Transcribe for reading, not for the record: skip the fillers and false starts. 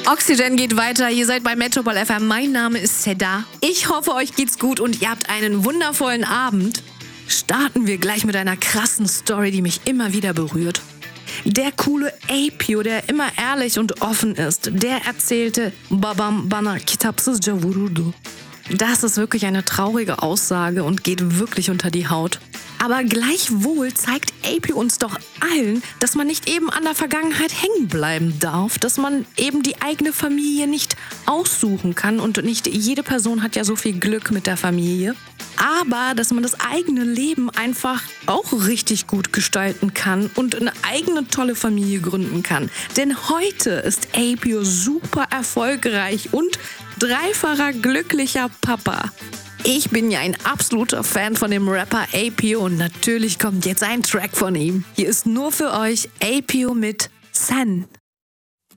Oxygen geht weiter, ihr seid bei Metropol FM. Mein Name ist Seda. Ich hoffe, euch geht's gut und ihr habt einen wundervollen Abend. Starten wir gleich mit einer krassen Story, die mich immer wieder berührt. Der coole Apio, der immer ehrlich und offen ist, der erzählte Babam bana kitapsızca vururdu. Das ist wirklich eine traurige Aussage und geht wirklich unter die Haut. Aber gleichwohl zeigt Apio uns doch allen, dass man nicht eben an der Vergangenheit hängen bleiben darf, dass man eben die eigene Familie nicht aussuchen kann und nicht jede Person hat ja so viel Glück mit der Familie. Aber dass man das eigene Leben einfach auch richtig gut gestalten kann und eine eigene tolle Familie gründen kann. Denn heute ist Apio super erfolgreich und dreifacher glücklicher Papa. Ich bin ja ein absoluter Fan von dem Rapper Apio und natürlich kommt jetzt ein Track von ihm. Hier ist nur für euch Apio mit Sen.